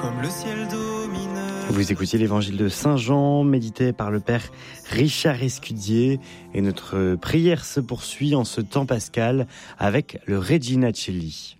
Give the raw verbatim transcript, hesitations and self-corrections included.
comme le ciel domine. Vous écoutiez l'évangile de Saint Jean, médité par le Père Richard Escudier. Et notre prière se poursuit en ce temps pascal avec le Regina Coeli.